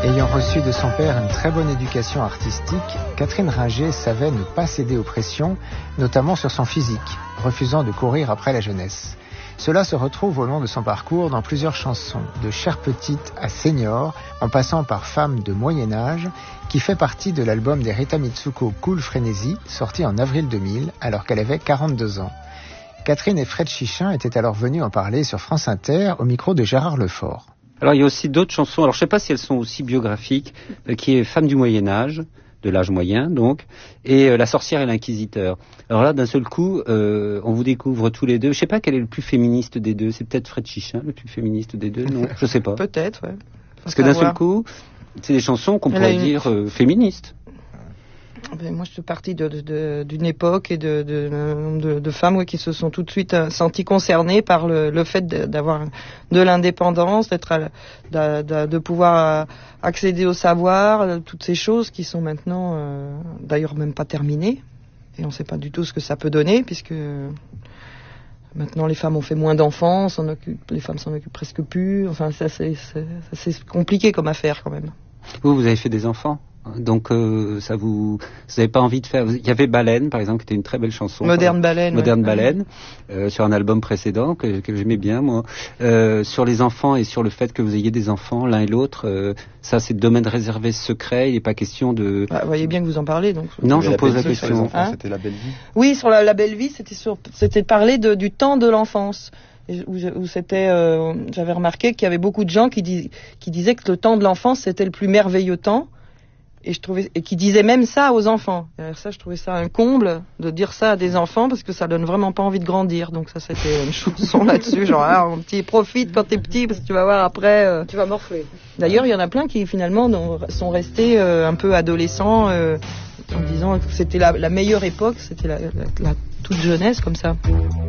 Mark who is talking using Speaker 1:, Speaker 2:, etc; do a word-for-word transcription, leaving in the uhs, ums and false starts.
Speaker 1: Ayant reçu de son père une très bonne éducation artistique, Catherine Ringer savait ne pas céder aux pressions, notamment sur son physique, refusant de courir après la jeunesse. Cela se retrouve au long de son parcours dans plusieurs chansons, de Chère Petite à Senior, en passant par Femme de Moyen Âge, qui fait partie de l'album d'Erita Mitsuko Cool Frénésie, sorti en avril deux mille, alors qu'elle avait quarante-deux ans. Catherine et Fred Chichin étaient alors venus en parler sur France Inter, au micro de Gérard Lefort.
Speaker 2: Alors il y a aussi d'autres chansons, alors je ne sais pas si elles sont aussi biographiques, euh, qui est Femme du Moyen Âge, de l'âge moyen donc, et euh, La sorcière et l'inquisiteur. Alors là, d'un seul coup, euh, on vous découvre tous les deux. Je ne sais pas quel est le plus féministe des deux. C'est peut-être Fred Chichin, le plus féministe des deux, non? Je ne sais pas.
Speaker 3: Peut-être, ouais. Faut
Speaker 2: Parce que d'un
Speaker 3: savoir.
Speaker 2: seul coup, c'est des chansons qu'on
Speaker 3: Elle
Speaker 2: pourrait
Speaker 3: a une-
Speaker 2: dire euh, féministes.
Speaker 3: Ben, moi, je suis partie de, de- de- d'une époque et de, de, de, de femmes ouais, qui se sont tout de suite euh, senties concernées par le, le fait de, d'avoir de l'indépendance, d'être à la- de, de, de pouvoir euh, accéder au savoir, euh, toutes ces choses qui sont maintenant, euh, d'ailleurs, même pas terminées. Et on ne sait pas du tout ce que ça peut donner, puisque euh, maintenant les femmes ont fait moins d'enfants, on s'en occupe, les femmes s'en occupent presque plus. Enfin, ça, c'est, c'est, c'est compliqué comme affaire quand même.
Speaker 2: Vous, vous avez fait des enfants, donc euh, ça vous, vous n'avez pas envie de faire. Il y avait Baleine, par exemple, qui était une très belle chanson.
Speaker 3: Moderne Baleine.
Speaker 2: Moderne
Speaker 3: ouais.
Speaker 2: Baleine, euh, sur un album précédent que, que j'aimais bien moi. Euh, sur les enfants et sur le fait que vous ayez des enfants l'un et l'autre, euh, ça c'est domaine réservé secret. Il n'est pas question de.
Speaker 3: Bah, vous voyez bien que vous en parlez, donc.
Speaker 2: Non,
Speaker 4: Mais
Speaker 2: je
Speaker 4: la
Speaker 2: pose la
Speaker 4: belle vie sur les
Speaker 2: question.
Speaker 4: enfants,
Speaker 3: Hein
Speaker 4: c'était La Belle Vie.
Speaker 3: Oui, sur la, la belle vie, c'était sur, c'était de parler de, du temps de l'enfance. Et Où, où c'était, euh, j'avais remarqué qu'il y avait beaucoup de gens qui, dis, qui disaient que le temps de l'enfance c'était le plus merveilleux temps, et je trouvais, et qui disaient même ça aux enfants. Et alors ça, je trouvais ça un comble de dire ça à des enfants parce que ça donne vraiment pas envie de grandir. Donc ça, c'était une chanson là-dessus, genre ah, mon petit, profite quand t'es petit parce que tu vas voir après. Euh...
Speaker 5: Tu vas morfler.
Speaker 3: D'ailleurs, il y en a plein qui finalement n'ont- sont restés euh, un peu adolescents euh, en disant que c'était la, la meilleure époque, c'était la, la, la toute jeunesse comme ça.